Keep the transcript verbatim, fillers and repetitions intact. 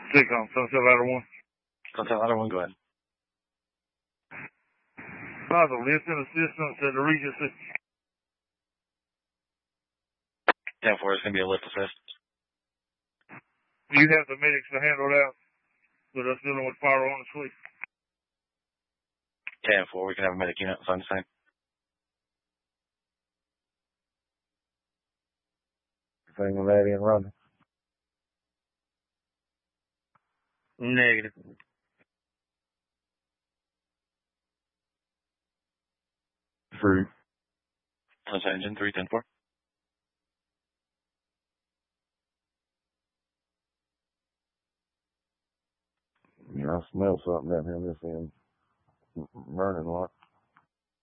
Six on Sunset Ladder one. Sunset Ladder one, go ahead. Possible instant assistance at the Regency. ten four, it's going to be a lift assist. You have the medics to handle that with us dealing with fire on the suite. ten four, we can have a medic unit on the same. Thing ready and running. Negative. True. Sunset engine, three ten four. Yeah, I smell something down here this end. Burning a lot.